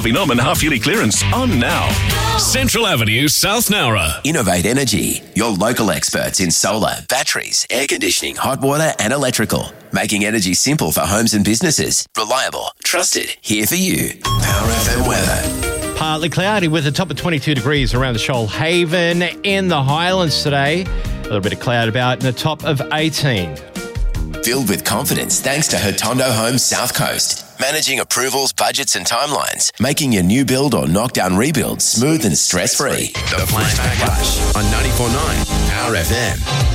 Norman half-yearly clearance on now. Central Avenue, South Nowra. Innovate Energy, your local experts in solar, batteries, air conditioning, hot water and electrical. Making energy simple for homes and businesses. Reliable, trusted, here for you. Power FM weather. Partly cloudy with a top of 22 degrees around the Shoalhaven. In the Highlands today, a little bit of cloud about and a top of 18. Filled with confidence thanks to Hotondo Homes South Coast. Managing approvals, budgets and timelines. Making your new build or knockdown rebuild smooth and stress-free. The Flashback Rush on 94.9 Power FM.